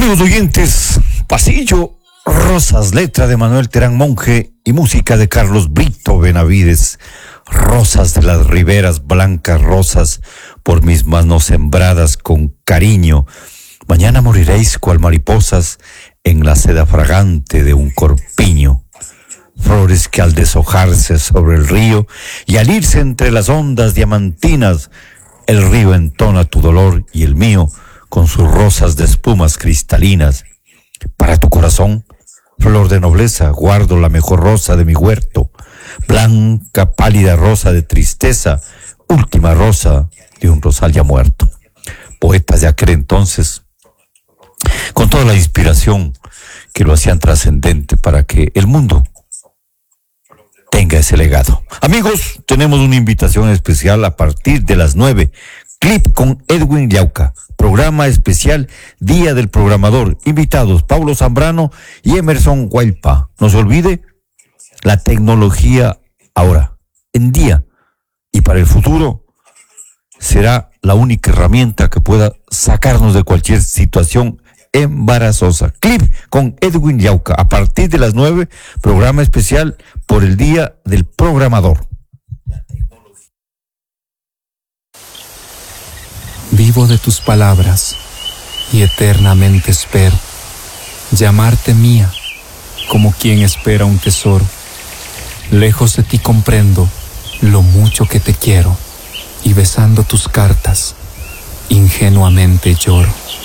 Amigos oyentes, Pasillo Rosas, letra de Manuel Terán Monge y música de Carlos Brito Benavides. Rosas de las riberas, blancas rosas, por mis manos sembradas con cariño. Mañana moriréis cual mariposas en la seda fragante de un corpiño. Flores que al deshojarse sobre el río y al irse entre las ondas diamantinas, el río entona tu dolor y el mío con sus rosas de espumas cristalinas. Para tu corazón, flor de nobleza, guardo la mejor rosa de mi huerto, blanca, pálida rosa de tristeza, última rosa de un rosal ya muerto. Poetas de aquel entonces, con toda la inspiración que lo hacían trascendente para que el mundo tenga ese legado. Amigos, tenemos una invitación especial a partir de las 9. Clip con Edwin Llauca. Programa especial Día del Programador. Invitados Paulo Zambrano y Emerson Hualpa. No se olvide, la tecnología ahora, en día y para el futuro, será la única herramienta que pueda sacarnos de cualquier situación embarazosa. Clip con Edwin Llauca. A partir de las 9, programa especial por el Día del Programador. Vivo de tus palabras y eternamente espero llamarte mía como quien espera un tesoro. Lejos de ti comprendo lo mucho que te quiero y besando tus cartas ingenuamente lloro.